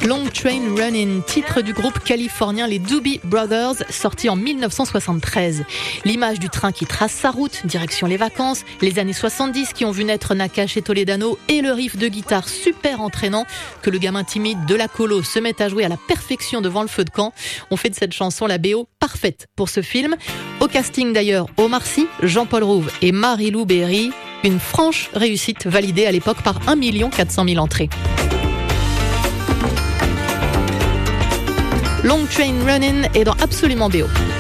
Long Train Running, titre du groupe californien les Doobie Brothers, sorti en 1973. L'image du train qui trace sa route, direction les vacances, les années 70 qui ont vu naître Nakache et Toledano et le riff de guitare super entraînant que le gamin timide de la colo se met à jouer à la perfection devant le feu de camp, ont fait de cette chanson la BO parfaite pour ce film. Au casting d'ailleurs, Omar Sy, Jean-Paul Rouve et Marie-Lou Berry, une franche réussite validée à l'époque par 1 400 000 entrées. Long Train Running est dans Absolument BO.